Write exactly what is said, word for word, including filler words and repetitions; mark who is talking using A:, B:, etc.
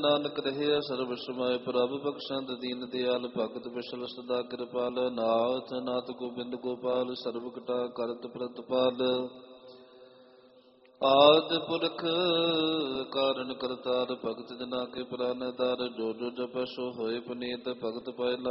A: ਨਾਨਕ ਰਹਿਆ ਸਰਬ ਸਮੈ ਪ੍ਰਭ ਬਖਸ਼ੰਦ ਦੀਨ ਦਿਆਲ ਭਗਤ ਵਿਸ਼ਲ ਸਦਾ ਕਿਰਪਾਲ ਨਾਥ ਨਾਥ ਗੋਬਿੰਦ ਗੋਪਾਲ ਸਰਬ ਕਟਾ ਕਰਤ ਪ੍ਰਤਪਾਲ ਆਦਿ ਪੁਰਖ ਕਾਰਨ ਕਰਤਾਰ ਭਗਤ ਜਨਾ ਕੇ ਪ੍ਰਾਨਦਾਰ ਜੋ ਜੋ ਜਪੈ ਸੋ ਹੋਏ ਪੁਨੀਤ ਭਗਤ ਪਾਇ